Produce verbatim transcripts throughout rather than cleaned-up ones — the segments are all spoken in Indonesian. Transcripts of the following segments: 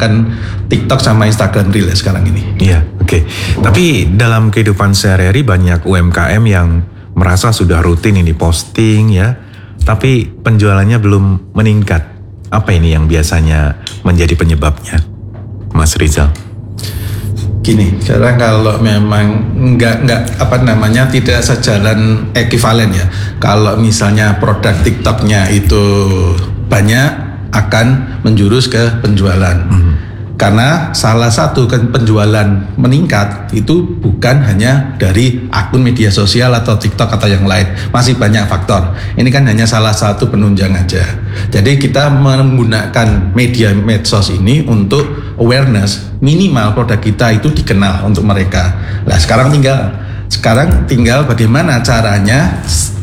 menggunakan TikTok sama Instagram Reels sekarang ini. Iya, oke. Okay. Tapi dalam kehidupan sehari-hari banyak U M K M yang merasa sudah rutin ini posting ya, tapi penjualannya belum meningkat. Apa ini yang biasanya menjadi penyebabnya, Mas Rizal? Gini, sekarang kalau memang nggak nggak apa namanya tidak sejalan ekivalen ya. Kalau misalnya produk TikToknya itu banyak, akan menjurus ke penjualan. Hmm. Karena salah satu penjualan meningkat itu bukan hanya dari akun media sosial atau TikTok atau yang lain, masih banyak faktor. Ini kan hanya salah satu penunjang aja. Jadi kita menggunakan media medsos ini untuk awareness, minimal produk kita itu dikenal untuk mereka. Nah sekarang tinggal sekarang tinggal bagaimana caranya.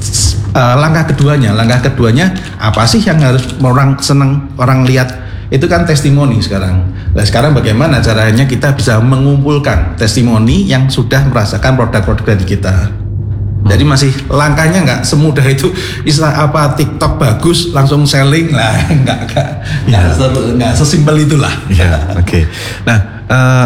Uh, langkah keduanya, langkah keduanya apa sih yang harus orang senang orang lihat? Itu kan testimoni sekarang. Nah sekarang bagaimana caranya kita bisa mengumpulkan testimoni yang sudah merasakan produk-produk dari kita. Hmm. Jadi masih langkahnya nggak semudah itu. Istilah apa TikTok bagus langsung selling lah, nggak nggak ya. nggak sesimpel itulah. Ya, oke. Okay. Nah, uh,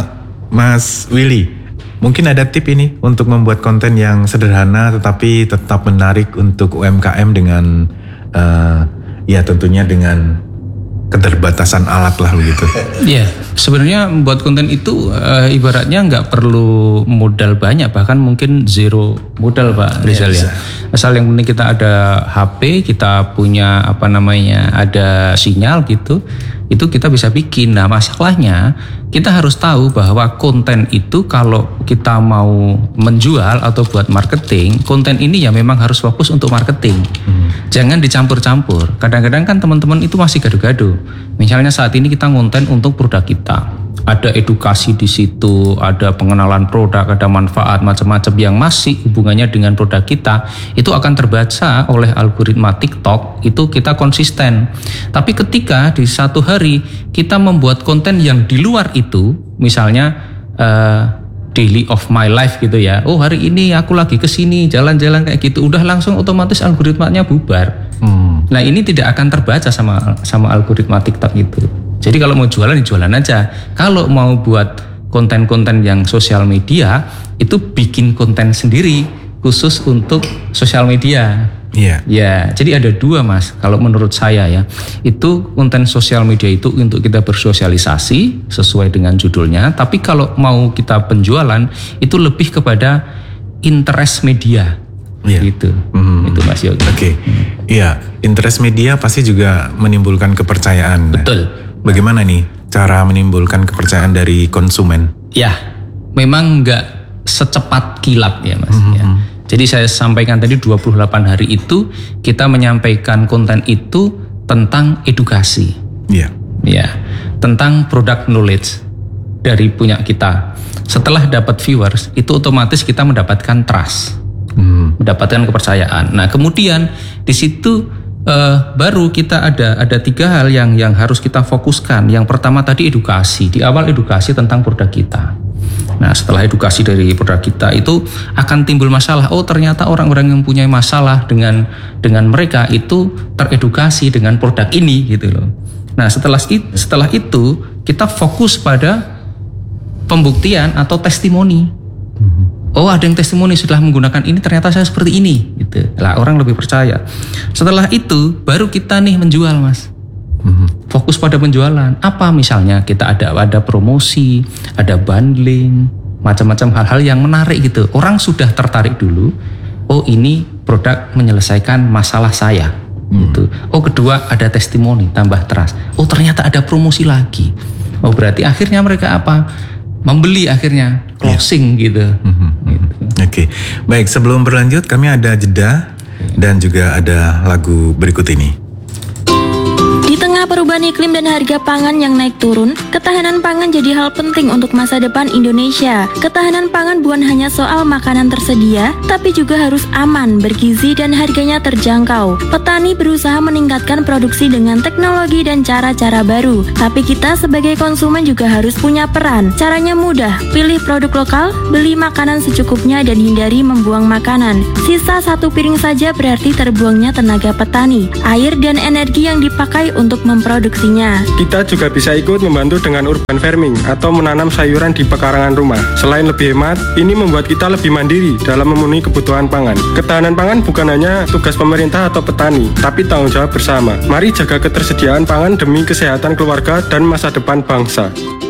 Mas Willy, mungkin ada tip ini untuk membuat konten yang sederhana tetapi tetap menarik untuk U M K M dengan uh, ya tentunya dengan keterbatasan alat lah begitu. Iya, sebenarnya membuat konten itu uh, ibaratnya nggak perlu modal banyak, bahkan mungkin zero modal Pak Rizal ya. Asal yang penting kita ada H P, kita punya apa namanya ada sinyal gitu, itu kita bisa bikin. Nah masalahnya kita harus tahu bahwa konten itu kalau kita mau menjual atau buat marketing, konten ini ya memang harus fokus untuk marketing. Hmm. Jangan dicampur-campur. Kadang-kadang kan teman-teman itu masih gaduh-gaduh. Misalnya saat ini kita konten untuk produk kita, ada edukasi di situ, ada pengenalan produk, ada manfaat macam-macam yang masih hubungannya dengan produk kita, itu akan terbaca oleh algoritma TikTok. Itu kita konsisten. Tapi ketika di satu hari kita membuat konten yang di luar itu, misalnya uh, daily of my life gitu ya, oh hari ini aku lagi kesini jalan-jalan kayak gitu, udah langsung otomatis algoritmanya bubar. Hmm. Nah ini tidak akan terbaca sama sama algoritma TikTok itu. Jadi kalau mau jualan, jualan aja. Kalau mau buat konten-konten yang sosial media, itu bikin konten sendiri khusus untuk sosial media. Iya. Yeah. Ya, jadi ada dua Mas. Kalau menurut saya ya, itu konten sosial media itu untuk kita bersosialisasi sesuai dengan judulnya. Tapi kalau mau kita penjualan, itu lebih kepada interest media. Iya. Gitu. Hmm. Itu Mas Yogi. Oke. Okay. Iya, interest media pasti juga menimbulkan kepercayaan. Betul. Bagaimana nih cara menimbulkan kepercayaan dari konsumen? Ya, memang nggak secepat kilat ya Mas. Mm-hmm. Ya. Jadi saya sampaikan tadi dua puluh delapan hari itu kita menyampaikan konten itu tentang edukasi. Iya. Yeah. Ya, tentang product knowledge dari punya kita. Setelah dapat viewers, itu otomatis kita mendapatkan trust, mm. mendapatkan kepercayaan. Nah kemudian di situ Uh, baru kita ada ada tiga hal yang yang harus kita fokuskan. Yang pertama tadi edukasi, di awal edukasi tentang produk kita. Nah setelah edukasi dari produk kita itu akan timbul masalah. Oh ternyata orang-orang yang punya masalah dengan dengan mereka itu teredukasi dengan produk ini gitu loh. Nah setelah setelah itu kita fokus pada pembuktian atau testimoni. Oh ada yang testimoni setelah menggunakan ini ternyata saya seperti ini gitu. Lah orang lebih percaya. Setelah itu baru kita nih menjual Mas. Mm-hmm. Fokus pada penjualan. Apa misalnya kita ada ada promosi, ada bundling, macam-macam hal-hal yang menarik gitu. Orang sudah tertarik dulu. Oh ini produk menyelesaikan masalah saya. Mm. Gitu. Oh kedua ada testimoni, tambah trust. Oh ternyata ada promosi lagi. Oh berarti akhirnya mereka apa? Membeli akhirnya, closing ya. Gitu. Mm-hmm. Gitu. Oke, okay. Baik sebelum berlanjut kami ada jeda dan juga ada lagu berikut ini. Di tengah perubahan iklim dan harga pangan yang naik turun, ketahanan pangan jadi hal penting untuk masa depan Indonesia. Ketahanan pangan bukan hanya soal makanan tersedia, tapi juga harus aman, bergizi, dan harganya terjangkau. Petani berusaha meningkatkan produksi dengan teknologi dan cara-cara baru. Tapi kita sebagai konsumen juga harus punya peran. Caranya mudah, pilih produk lokal, beli makanan secukupnya, dan hindari membuang makanan. Sisa satu piring saja berarti terbuangnya tenaga petani, air, dan energi yang dipakai untuk memproduksinya. Kita juga bisa ikut membantu dengan urban farming atau menanam sayuran di pekarangan rumah. Selain lebih hemat, ini membuat kita lebih mandiri dalam memenuhi kebutuhan pangan. Ketahanan pangan bukan hanya tugas pemerintah atau petani, tapi tanggung jawab bersama. Mari jaga ketersediaan pangan demi kesehatan keluarga dan masa depan bangsa.